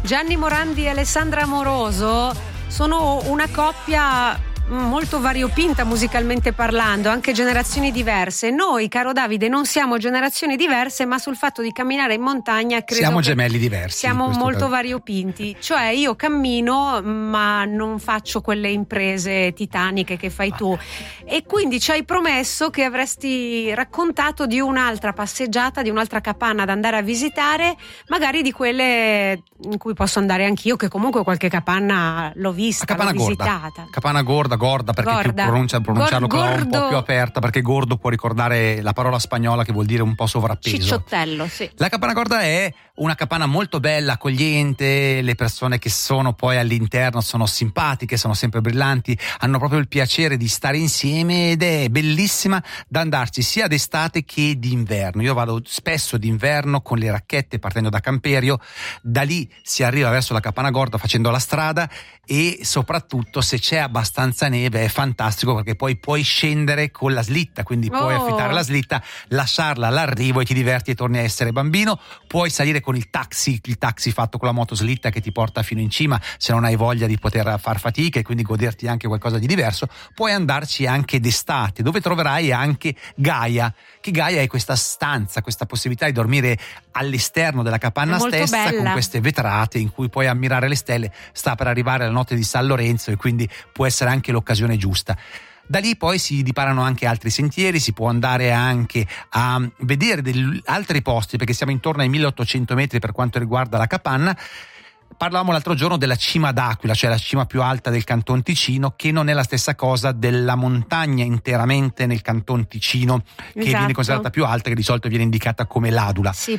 Gianni Morandi e Alessandra Amoroso sono una coppia molto variopinta musicalmente parlando, anche generazioni diverse. Noi, caro Davide, non siamo generazioni diverse, ma sul fatto di camminare in montagna credo siamo gemelli diversi. Siamo molto variopinti. Cioè io cammino, ma non faccio quelle imprese titaniche che fai tu. E quindi ci hai promesso che avresti raccontato di un'altra passeggiata, di un'altra capanna da andare a visitare, magari di quelle in cui posso andare anch'io, che comunque qualche capanna l'ho vista, l'ho visitata. Capanna gorda, perché pronunciarlo con la un po' più aperta, perché gordo può ricordare la parola spagnola che vuol dire un po' sovrappeso. Cicciottello, sì. La capanna gorda è una capanna molto bella, accogliente, le persone che sono poi all'interno sono simpatiche, sono sempre brillanti, hanno proprio il piacere di stare insieme ed è bellissima da andarci sia d'estate che d'inverno. Io vado spesso d'inverno con le racchette partendo da Camperio, da lì si arriva verso la capanna gorda facendo la strada e soprattutto se c'è abbastanza neve è fantastico perché poi puoi scendere con la slitta, quindi puoi affittare la slitta, lasciarla all'arrivo e ti diverti e torni a essere bambino. Puoi salire con il taxi fatto con la motoslitta che ti porta fino in cima se non hai voglia di poter far fatica e quindi goderti anche qualcosa di diverso. Puoi andarci anche d'estate, dove troverai anche Gaia, che Gaia è questa stanza, questa possibilità di dormire all'esterno della capanna stessa, bella, con queste vetrate in cui puoi ammirare le stelle. Sta per arrivare la notte di San Lorenzo e quindi può essere anche l'occasione giusta. Da lì poi si diparano anche altri sentieri, si può andare anche a vedere altri posti perché siamo intorno ai 1800 metri per quanto riguarda la capanna. Parlavamo l'altro giorno della cima d'Aquila, cioè la cima più alta del Canton Ticino, che non è la stessa cosa della montagna interamente nel Canton Ticino, che viene considerata più alta, che di solito viene indicata come l'Adula. Sì,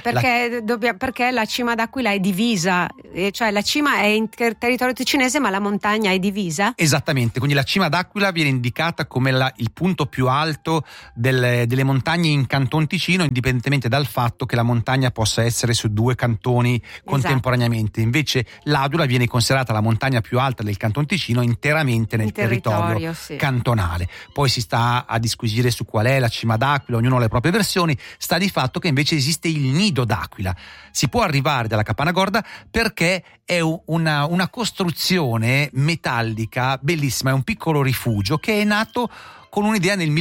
perché la cima d'Aquila è divisa, cioè la cima è in territorio ticinese ma la montagna è divisa? Esattamente, quindi la cima d'Aquila viene indicata come il punto più alto delle montagne in Canton Ticino, indipendentemente dal fatto che la montagna possa essere su due cantoni contemporaneamente. Invece l'Adula viene considerata la montagna più alta del Canton Ticino interamente nel territorio cantonale. Poi si sta a disquisire su qual è la cima d'Aquila, ognuno ha le proprie versioni. Sta di fatto che invece esiste il nido d'Aquila. Si può arrivare dalla capanna gorda perché è una costruzione metallica bellissima, è un piccolo rifugio che è nato con un'idea nel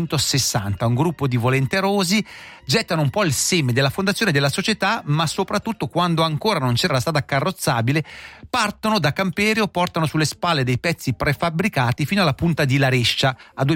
1960. Un gruppo di volenterosi gettano un po' il seme della fondazione della società, ma soprattutto quando ancora non c'era la strada carrozzabile, partono da Camperio, portano sulle spalle dei pezzi prefabbricati fino alla punta di Larescia a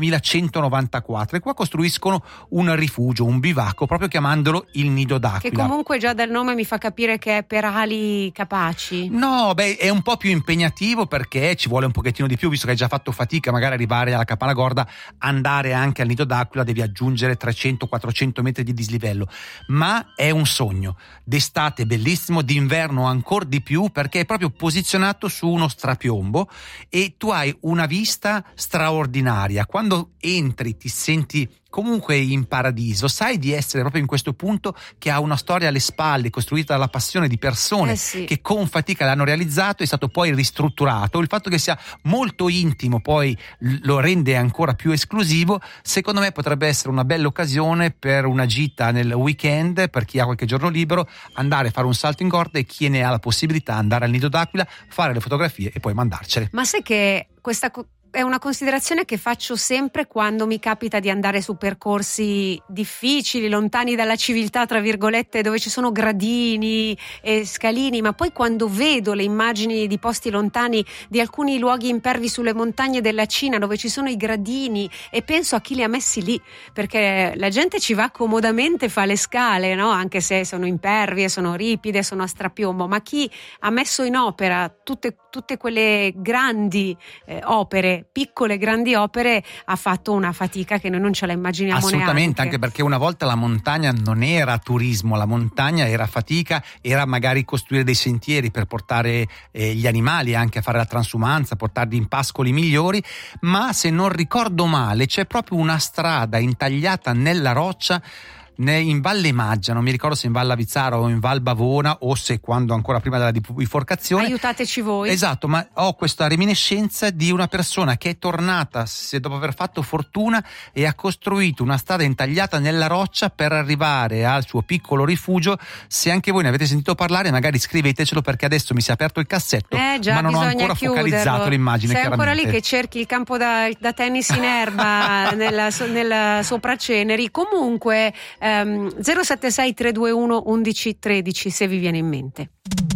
2194 e qua costruiscono un rifugio, un bivacco, proprio chiamandolo il nido d'Aquila. Che comunque già dal nome mi fa capire che è per ali capaci. No, è un po' più impegnativo perché ci vuole un pochettino di più, visto che hai già fatto fatica magari arrivare alla capanna gorda, andare anche al nido d'Aquila devi aggiungere 300-400 metri di dislivello, ma è un sogno. D'estate bellissimo, d'inverno ancora di più perché è proprio posizionato su uno strapiombo e tu hai una vista straordinaria. Quando entri ti senti comunque in paradiso, sai di essere proprio in questo punto che ha una storia alle spalle, costruita dalla passione di persone che con fatica l'hanno realizzato, è stato poi ristrutturato. Il fatto che sia molto intimo poi lo rende ancora più esclusivo. Secondo me potrebbe essere una bella occasione per una gita nel weekend, per chi ha qualche giorno libero, andare a fare un salto in corda e chi ne ha la possibilità andare al nido d'Aquila, fare le fotografie e poi mandarcele. Ma sai che questa è una considerazione che faccio sempre quando mi capita di andare su percorsi difficili, lontani dalla civiltà, tra virgolette, dove ci sono gradini e scalini, ma poi quando vedo le immagini di posti lontani, di alcuni luoghi impervi sulle montagne della Cina dove ci sono i gradini, e penso a chi li ha messi lì, perché la gente ci va comodamente, fa le scale, no? Anche se sono impervie, sono ripide, sono a strapiombo, ma chi ha messo in opera tutte quelle grandi opere, piccole grandi opere, ha fatto una fatica che noi non ce la immaginiamo assolutamente, anche perché una volta la montagna non era turismo, la montagna era fatica, era magari costruire dei sentieri per portare gli animali anche a fare la transumanza, portarli in pascoli migliori, ma se non ricordo male c'è proprio una strada intagliata nella roccia in Valle Maggia, non mi ricordo se in Val Avizzara o in Val Bavona, o se quando ancora prima della biforcazione. Aiutateci voi. Esatto, ma ho questa reminiscenza di una persona che è tornata dopo aver fatto fortuna e ha costruito una strada intagliata nella roccia per arrivare al suo piccolo rifugio. Se anche voi ne avete sentito parlare, magari scrivetecelo, perché adesso mi si è aperto il cassetto, già, ma non ho ancora chiuderlo. focalizzato l'immagine. Sei chiaramente ancora lì che cerchi il campo da tennis in erba nella Sopraceneri. Comunque 076 321 11 13 se vi viene in mente.